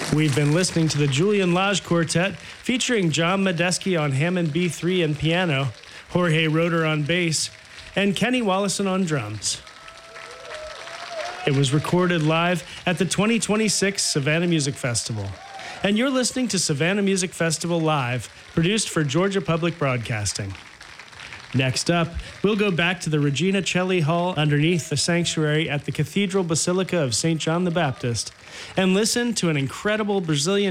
We've been listening to the Julian Lage Quartet, featuring John Medeski on Hammond B3 and piano, Jorge Roeder on bass, and Kenny Wallison on drums. It was recorded live at the 2026 Savannah Music Festival. And you're listening to Savannah Music Festival Live, produced for Georgia Public Broadcasting. Next up, we'll go back to the Regina Celli Hall underneath the sanctuary at the Cathedral Basilica of St. John the Baptist and listen to an incredible Brazilian